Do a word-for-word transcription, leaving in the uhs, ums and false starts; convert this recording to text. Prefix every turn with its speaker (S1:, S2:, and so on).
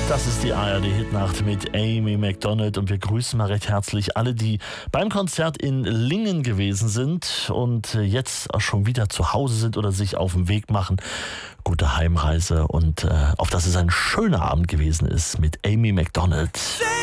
S1: Das ist die A R D-Hitnacht mit Amy Macdonald und wir grüßen mal recht herzlich alle, die beim Konzert in Lingen gewesen sind und jetzt auch schon wieder zu Hause sind oder sich auf den Weg machen. Gute Heimreise und äh, auf dass es ein schöner Abend gewesen ist mit Amy Macdonald.